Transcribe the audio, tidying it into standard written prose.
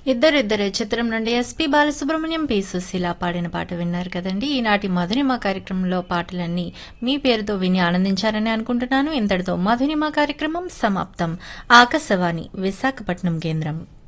ఇద్దరిద్దరే చిత్రం నుండి SP Balasubrahmanyam P Susheela పాడిన పాట విన్నారు కదండి. ఈనాటి మధురిమ కార్యక్రమంలో పాటలన్నీ మీ పేరుతో విని ఆనందించారని అనుకుంటున్నాను. ఇంతటితో మధురిమ కార్యక్రమం సమాప్తం. ఆకాశవాణి విశాఖపట్నం కేంద్రం.